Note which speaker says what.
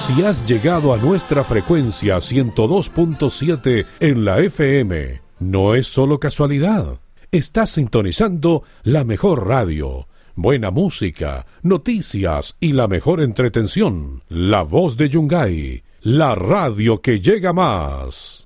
Speaker 1: Si has llegado a nuestra frecuencia 102.7 en la FM, no es solo casualidad. Estás sintonizando la mejor radio, buena música, noticias y la mejor entretención. La Voz de Yungay, la radio que llega más.